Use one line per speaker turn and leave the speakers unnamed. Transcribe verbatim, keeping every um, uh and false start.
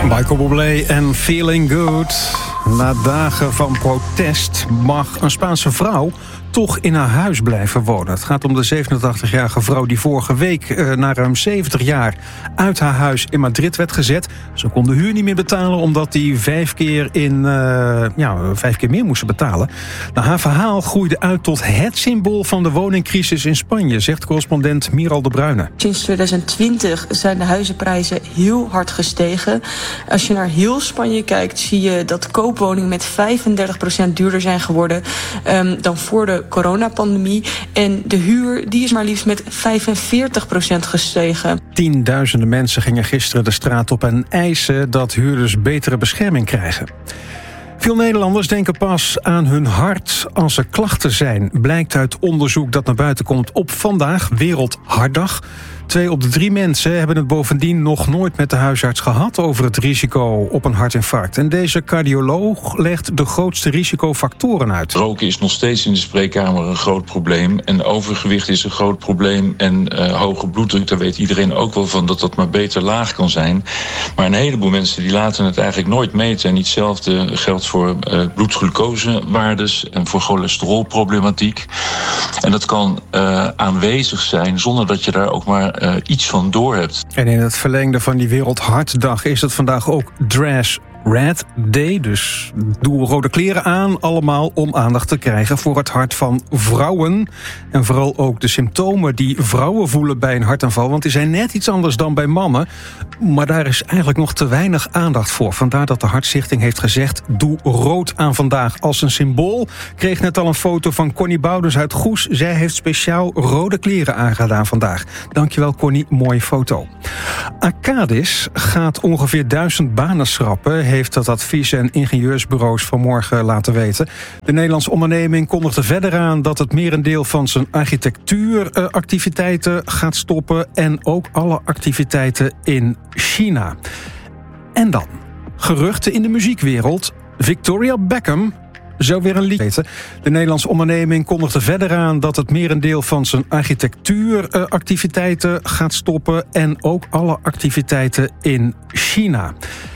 Michael Bublé en Feeling Good. Na dagen van protest mag een Spaanse vrouw toch in haar huis blijven wonen. Het gaat om de zevenentachtigjarige vrouw die vorige week eh, na ruim zeventig jaar uit haar huis in Madrid werd gezet. Ze kon de huur niet meer betalen omdat die vijf keer in uh, ja, vijf keer meer moesten betalen. Nou, haar verhaal groeide uit tot het symbool van de woningcrisis in Spanje, zegt correspondent Miral de Bruyne.
Sinds twintig twintig zijn de huizenprijzen heel hard gestegen. Als je naar heel Spanje kijkt, zie je dat koopwoningen met vijfendertig procent duurder zijn geworden um, dan voor de coronapandemie. En de huur die is maar liefst met vijfenveertig procent gestegen.
Tienduizenden mensen gingen gisteren de straat op en eisen dat huurders betere bescherming krijgen. Veel Nederlanders denken pas aan hun hart als er klachten zijn. Blijkt uit onderzoek dat naar buiten komt op vandaag, Wereldhartdag. Twee op de drie mensen hebben het bovendien nog nooit met de huisarts gehad over het risico op een hartinfarct. En deze cardioloog legt de grootste risicofactoren uit.
Roken is nog steeds in de spreekkamer een groot probleem. En overgewicht is een groot probleem. En uh, hoge bloeddruk, daar weet iedereen ook wel van dat dat maar beter laag kan zijn. Maar een heleboel mensen die laten het eigenlijk nooit meten. En hetzelfde geldt voor uh, bloedglucosewaardes en voor cholesterolproblematiek. En dat kan uh, aanwezig zijn zonder dat je daar ook maar Uh, iets van door hebt.
En in het verlengde van die Wereldhartdag is het vandaag ook Dress Red Day. Dus doe rode kleren aan, allemaal om aandacht te krijgen voor het hart van vrouwen. En vooral ook de symptomen die vrouwen voelen bij een hartaanval. Want die zijn net iets anders dan bij mannen. Maar daar is eigenlijk nog te weinig aandacht voor. Vandaar dat de Hartstichting heeft gezegd, doe rood aan vandaag als een symbool. Kreeg net al een foto van Connie Boudens uit Goes. Zij heeft speciaal rode kleren aangedaan vandaag. Dankjewel Connie, mooie foto. Arcadis gaat ongeveer duizend banen schrappen, heeft dat advies- en ingenieursbureaus vanmorgen laten weten. De Nederlandse onderneming kondigde verder aan dat het merendeel van zijn architectuuractiviteiten gaat stoppen en ook alle activiteiten in China. En dan, geruchten in de muziekwereld. Victoria Beckham zou weer een lied weten. De Nederlandse onderneming kondigde verder aan dat het merendeel van zijn architectuuractiviteiten gaat stoppen en ook alle activiteiten in China.